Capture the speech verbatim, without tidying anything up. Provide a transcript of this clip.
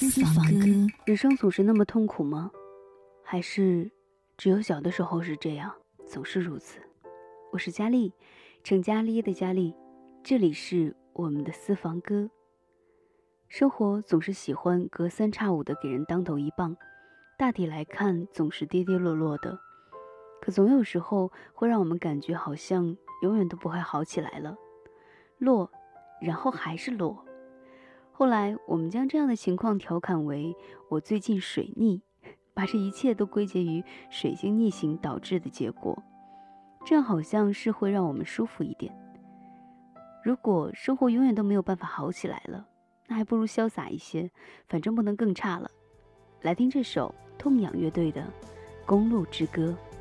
私房歌。 人生总是那么痛苦吗？还是只有小的时候是这样，总是如此？我是佳丽，成佳丽的佳丽，这里是我们的私房歌。生活总是喜欢隔三差五的给人当头一棒，大体来看总是跌跌落落的，可总有时候会让我们感觉好像永远都不会好起来了，落，然后还是落。后来我们将这样的情况调侃为我最近水逆，把这一切都归结于水星逆行导致的结果，这样好像是会让我们舒服一点。如果生活永远都没有办法好起来了，那还不如潇洒一些，反正不能更差了。来听这首痛仰乐队的《公路之歌》。